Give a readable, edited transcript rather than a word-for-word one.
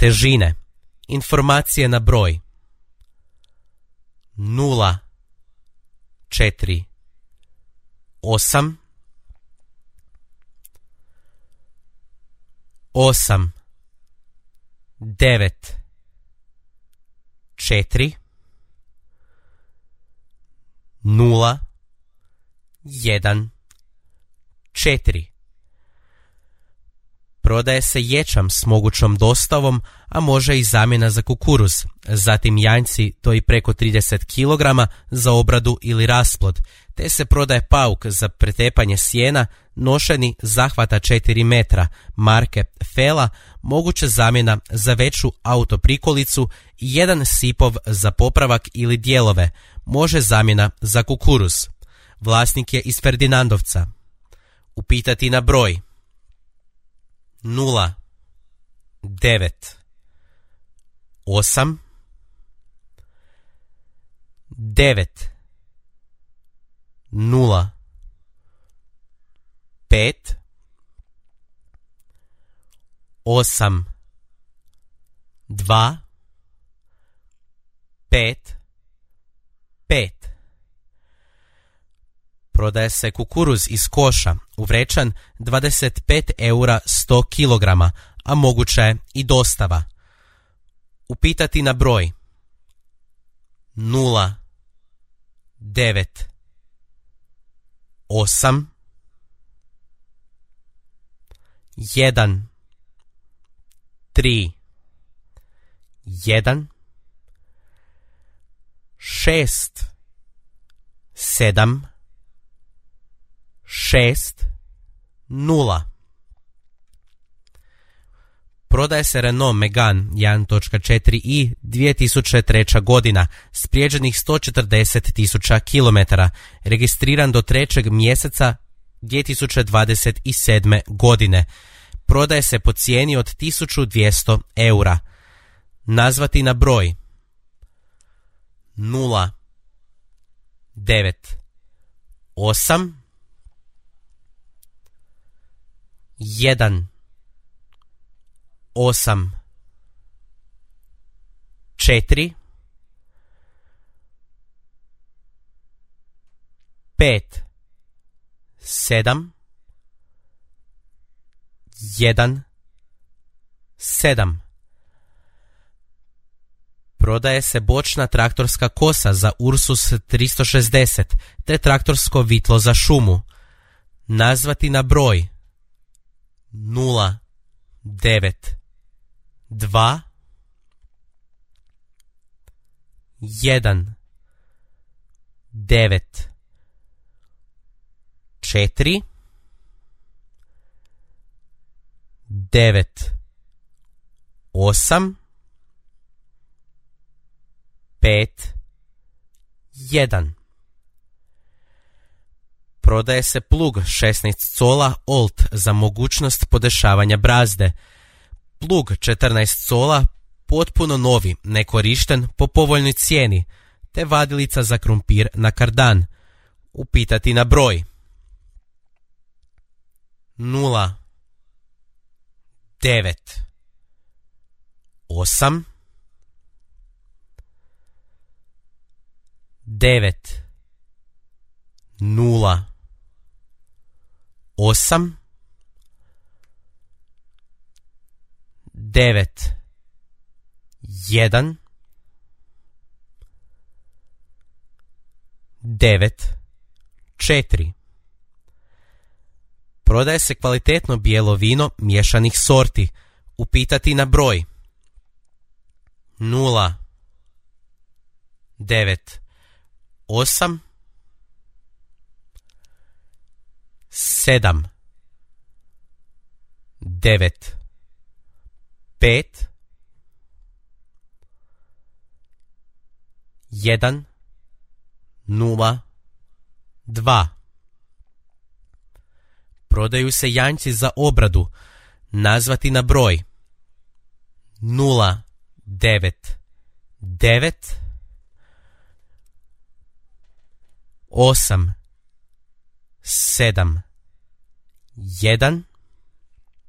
težine. Informacije na broj 0 4 8 8 9 4 0 1 4. Prodaje se ječam s mogućom dostavom, a može i zamjena za kukuruz, zatim janjci, to i preko 30 kg za obradu ili rasplod, te se prodaje pauk za pretepanje sjena, nošeni zahvata 4 metra, marke Fela, moguća zamjena za veću autoprikolicu i jedan sipov za popravak ili dijelove, može zamjena za kukuruz. Vlasnik je iz Ferdinandovca. Upitati na broj 0 9 8 9 0 5 8 2 5 5. Prodaje se kukuruz iz koša, uvrećan 25 eura 100 kg, a moguća je i dostava. Upitati na broj 0 9 8 1 3 1 6 7 6 0. Prodaje se Renault Megane 1.4i 2003. godina s prijeđenih 140.000 km, registriran do 3. mjeseca 2027. godine. Prodaje se po cijeni od 1200 eura. Nazvati na broj 0 9 8 1 8 4 5 7 1 7. Prodaje se bočna traktorska kosa za Ursus 360 te traktorsko vitlo za šumu. Nazvati na broj 0 9 2 1 9 4 9 8 5 1. Prodaje se plug 16 cola Olt za mogućnost podešavanja brazde. Plug 14 cola potpuno novi, nekorišten, po povoljnoj cijeni, te vadilica za krumpir na kardan. Upitati na broj 0 9 8 9 0 8 9 1 9 4. Prodaje se kvalitetno bijelo vino miješanih sorti. Upitati na broj 0 9 8 7 9 5 1 0 2. Prodaju se janjci za obradu. Nazvati na broj 0 9 9 8 7 1